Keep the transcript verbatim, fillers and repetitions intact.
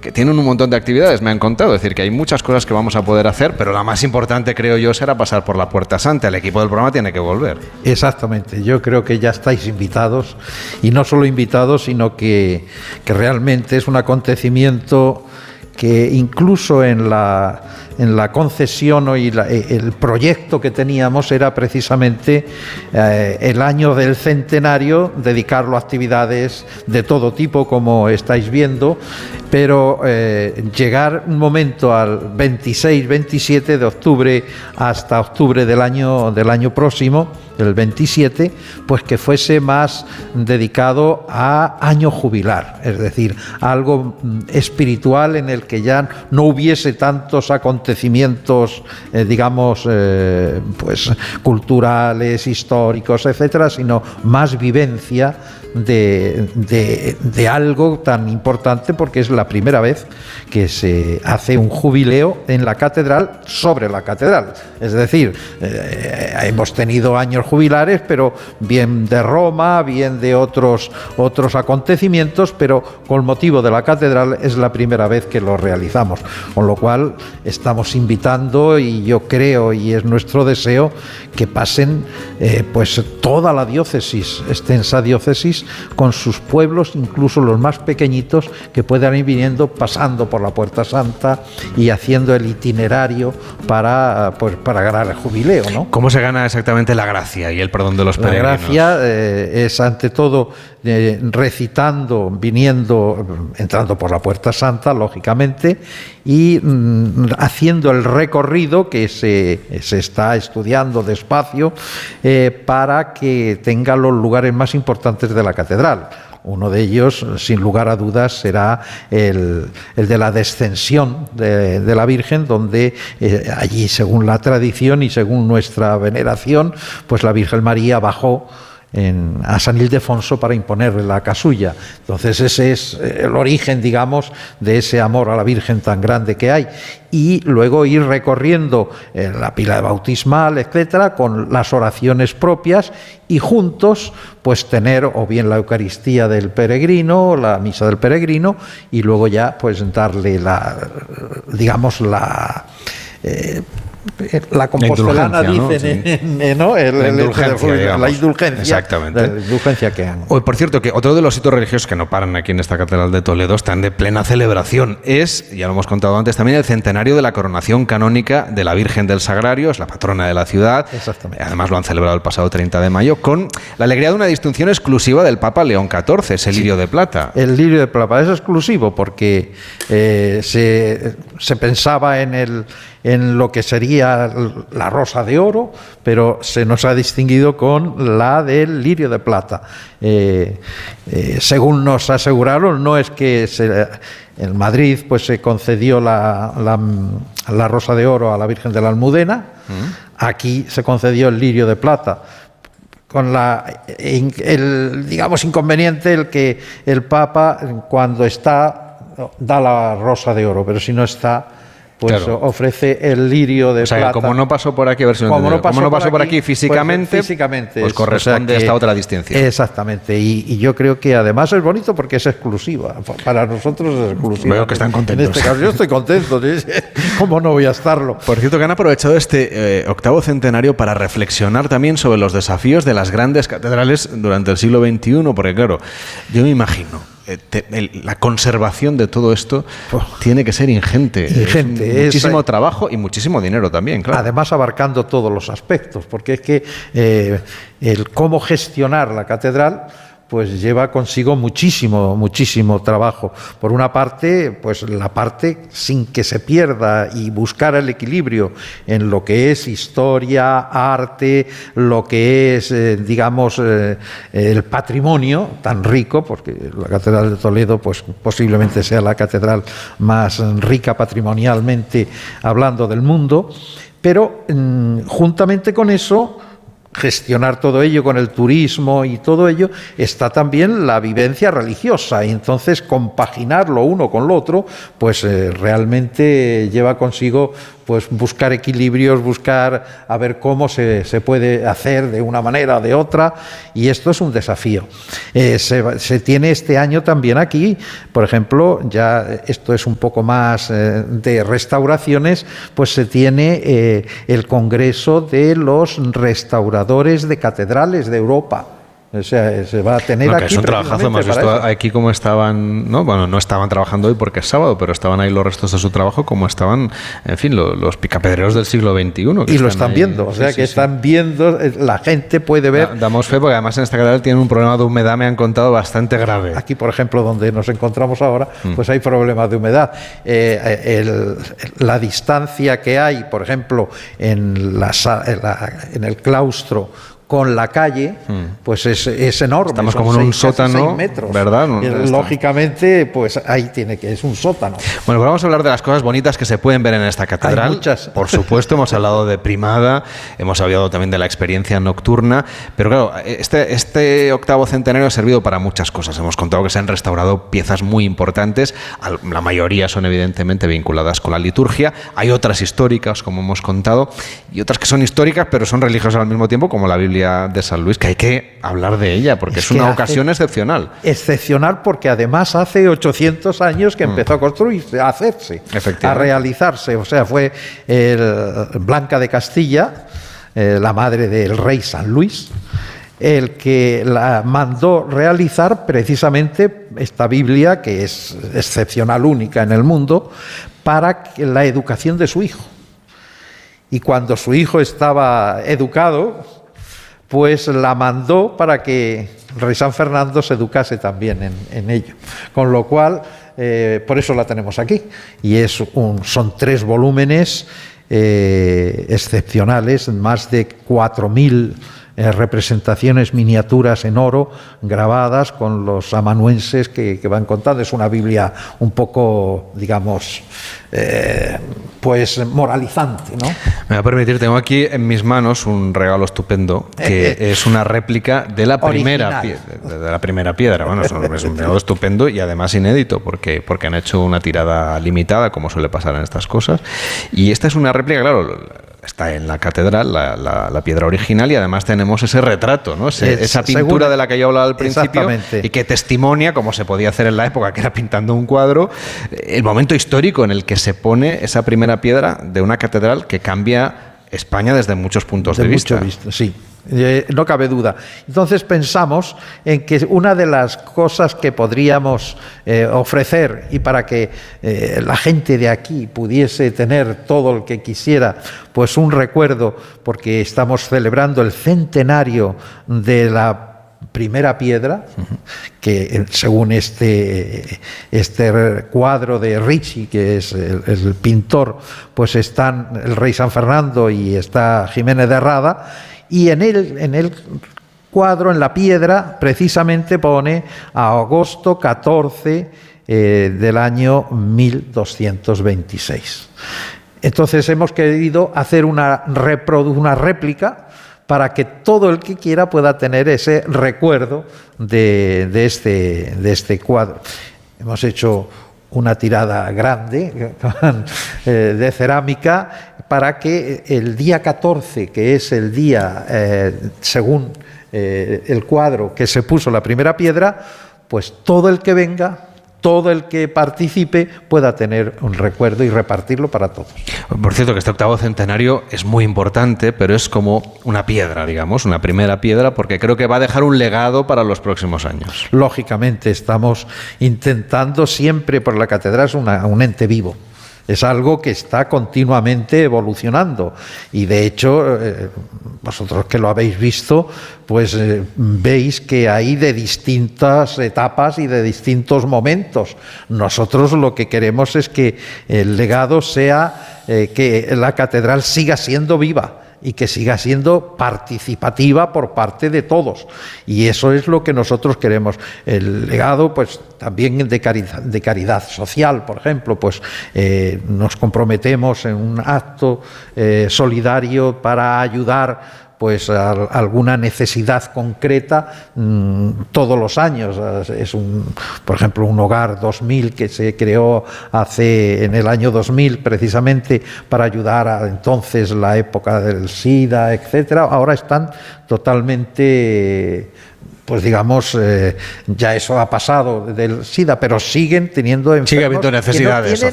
que tienen un montón de actividades, me han contado, es decir, que hay muchas cosas que vamos a poder hacer, pero la más importante, creo yo, será pasar por la Puerta Santa. El equipo del programa tiene que volver. Exactamente, yo creo que ya estáis invitados, y no solo invitados, sino que, que realmente es un acontecimiento que incluso en la, en la concesión y la, el proyecto que teníamos era precisamente eh, el año del centenario, dedicarlo a actividades de todo tipo, como estáis viendo, pero eh, llegar un momento al veintiséis veintisiete de octubre hasta octubre del año, del año próximo, el veintisiete, pues que fuese más dedicado a año jubilar, es decir, algo espiritual en el que ya no hubiese tantos acontecimientos, eh, digamos, eh, pues culturales, históricos, etcétera, sino más vivencia de, de, de algo tan importante, porque es la primera vez que se hace un jubileo en la catedral sobre la catedral. Es decir, eh, hemos tenido años jubilares, pero bien de Roma, bien de otros, otros acontecimientos, pero con motivo de la catedral es la primera vez que lo realizamos, con lo cual estamos invitando, y yo creo y es nuestro deseo, que pasen eh, pues toda la diócesis, extensa diócesis, con sus pueblos, incluso los más pequeñitos, que puedan ir viniendo, pasando por la Puerta Santa y haciendo el itinerario para, pues, para ganar el jubileo, ¿no? ¿Cómo se gana exactamente la gracia y el perdón de los peregrinos? La gracia eh, es ante todo eh, recitando, viniendo, entrando por la Puerta Santa, lógicamente, y mm, haciendo el recorrido que se, se está estudiando despacio eh, para que tenga los lugares más importantes de la catedral. Uno de ellos, sin lugar a dudas, será el, el de la descensión de, de la Virgen, donde eh, allí, según la tradición y según nuestra veneración, pues la Virgen María bajó En, a San Ildefonso para imponerle la casulla. Entonces ese es el origen, digamos, de ese amor a la Virgen tan grande que hay, y luego ir recorriendo eh, la pila bautismal, etcétera, con las oraciones propias, y juntos pues tener o bien la Eucaristía del peregrino, la misa del peregrino, y luego ya pues darle la, digamos, la eh, la compostelana, la indulgencia, dicen, ¿no? En, ¿no? El, la, el, indulgencia, el, el, la indulgencia, exactamente. La indulgencia que han. Hoy, por cierto, que otro de los hitos religiosos que no paran aquí en esta catedral de Toledo, están de plena celebración, es, ya lo hemos contado antes también, el centenario de la coronación canónica de la Virgen del Sagrario, es la patrona de la ciudad. Exactamente. Además lo han celebrado el pasado treinta de mayo, con la alegría de una distinción exclusiva del Papa León catorce, ese lirio sí, de plata. El lirio de plata es exclusivo porque eh, se, se pensaba en el en lo que sería la rosa de oro, pero se nos ha distinguido con la del lirio de plata. Eh, eh, según nos aseguraron, no es que se, en Madrid pues se concedió la, la, la rosa de oro a la Virgen de la Almudena, ¿Mm? Aquí se concedió el lirio de plata, con la, el, digamos, inconveniente el que el Papa, cuando está, da la rosa de oro, pero si no está, pues claro, ofrece el lirio de o sea, plata. Como no pasó por aquí, a ver si como no pasó, como no pasó por, por aquí, aquí físicamente, pues, físicamente pues es, corresponde o sea que, esta otra distinción. Exactamente, y, y yo creo que además es bonito porque es exclusiva. Para nosotros es exclusiva. Veo que están contentos. En este caso yo estoy contento. ¿Cómo no voy a estarlo? Por cierto, que han aprovechado este eh, octavo centenario para reflexionar también sobre los desafíos de las grandes catedrales durante el siglo veintiuno, porque claro, yo me imagino, Eh, te, el, la conservación de todo esto oh, tiene que ser ingente, ingente es muchísimo es, trabajo y muchísimo dinero también, claro. Además abarcando todos los aspectos, porque es que eh, el cómo gestionar la catedral pues lleva consigo muchísimo, muchísimo trabajo. Por una parte, pues la parte sin que se pierda y buscar el equilibrio en lo que es historia, arte, lo que es, eh, digamos, eh, el patrimonio tan rico, porque la Catedral de Toledo, pues posiblemente sea la catedral más rica patrimonialmente hablando del mundo, pero mm, juntamente con eso, gestionar todo ello con el turismo y todo ello, está también la vivencia religiosa. Y entonces compaginar lo uno con lo otro, pues eh, realmente lleva consigo pues buscar equilibrios, buscar a ver cómo se, se puede hacer de una manera o de otra, y esto es un desafío. Eh, se, se tiene este año también aquí, por ejemplo, ya esto es un poco más eh, de restauraciones, pues se tiene eh, el Congreso de los Restauradores de Catedrales de Europa. O sea, se va a tener no, aquí. Que es un trabajazo. Hemos visto aquí cómo estaban, ¿no? Bueno, no estaban trabajando hoy porque es sábado, pero estaban ahí los restos de su trabajo, como estaban, en fin, los, los picapedreros del siglo veintiuno. Y lo están ahí viendo, o sea, sí, que sí, están sí. viendo, la gente puede ver. Da, damos fe, porque además en esta catedral tienen un problema de humedad, me han contado, bastante grave. Aquí, por ejemplo, donde nos encontramos ahora, mm. pues hay problemas de humedad. Eh, el, la distancia que hay, por ejemplo, en, la, en, la, en el claustro con la calle, pues es, es enorme. Estamos como en un sótano, seis metros, ¿verdad? No, y, lógicamente, pues ahí tiene que, es un sótano. Bueno, pues vamos a hablar de las cosas bonitas que se pueden ver en esta catedral. Hay muchas. Por supuesto, hemos hablado de primada, hemos hablado también de la experiencia nocturna, pero claro, este, este octavo centenario ha servido para muchas cosas. Hemos contado que se han restaurado piezas muy importantes, la mayoría son evidentemente vinculadas con la liturgia, hay otras históricas, como hemos contado, y otras que son históricas, pero son religiosas al mismo tiempo, como la Biblia de San Luis, que hay que hablar de ella porque es, es una ocasión excepcional. Excepcional porque además hace ochocientos años que mm. empezó a construirse, a hacerse, a realizarse. O sea, fue el Blanca de Castilla, eh, la madre del rey San Luis, el que la mandó realizar precisamente esta Biblia, que es excepcional, única en el mundo, para la educación de su hijo. Y cuando su hijo estaba educado, pues la mandó para que el rey San Fernando se educase también en, en ello. Con lo cual, eh, por eso la tenemos aquí. Y es un, son tres volúmenes eh, excepcionales, más de cuatro mil eh, representaciones, miniaturas en oro, grabadas con los amanuenses que, que van contando. Es una Biblia un poco, digamos, eh, pues moralizante, ¿no? Me va a permitir, tengo aquí en mis manos un regalo estupendo que eh, eh, es una réplica de la primera piedra, de la primera piedra. Bueno, es un, es un regalo estupendo y además inédito porque, porque han hecho una tirada limitada, como suele pasar en estas cosas. Y esta es una réplica, claro, está en la catedral, la, la, la piedra original, y además tenemos ese retrato, ¿no? Ese, es, esa pintura según, de la que yo hablaba al principio y que testimonia, como se podía hacer en la época, que era pintando un cuadro, el momento histórico en el que se pone esa primera piedra de una catedral que cambia España desde muchos puntos de, de vista. Mucho visto, sí. Eh, no cabe duda. Entonces pensamos en que una de las cosas que podríamos eh, ofrecer, y para que eh, la gente de aquí pudiese tener todo el que quisiera, pues un recuerdo, porque estamos celebrando el centenario de la primera piedra, que según este, este cuadro de Ricci, que es el, el pintor, pues están el rey San Fernando y está Jiménez de Rada. Y en el, en el cuadro, en la piedra, precisamente pone a agosto catorce eh, del año mil doscientos veintiséis. Entonces hemos querido hacer una, reprodu- una réplica para que todo el que quiera pueda tener ese recuerdo de, de, este, de este cuadro. Hemos hecho una tirada grande de cerámica para que el día catorce, que es el día, eh, según eh, el cuadro que se puso la primera piedra, pues todo el que venga, todo el que participe pueda tener un recuerdo y repartirlo para todos. Por cierto, que este octavo centenario es muy importante, pero es como una piedra, digamos, una primera piedra, porque creo que va a dejar un legado para los próximos años. Lógicamente, estamos intentando siempre, por la catedral es una, un ente vivo. Es algo que está continuamente evolucionando y de hecho eh, vosotros que lo habéis visto pues eh, veis que hay de distintas etapas y de distintos momentos. Nosotros lo que queremos es que el legado sea eh, que la catedral siga siendo viva y que siga siendo participativa por parte de todos. Y eso es lo que nosotros queremos. El legado, pues también de caridad, de caridad social, por ejemplo, pues eh, nos comprometemos en un acto eh, solidario para ayudar pues a, a alguna necesidad concreta mmm, todos los años. Es un, por ejemplo, un Hogar dos mil que se creó hace en el año dos mil precisamente para ayudar a entonces la época del SIDA, etcétera. Ahora están totalmente, pues digamos, eh, ya eso ha pasado del SIDA, pero siguen teniendo enfermos Sigue habiendo necesidades que no tienen